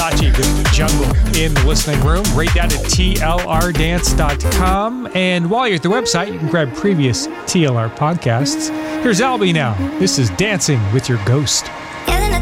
Versace with Jungle in the listening room. Right down to tlrdance.com. And while you're at the website, you can grab previous TLR podcasts. Here's Albie now. This is Dancing with Your Ghost.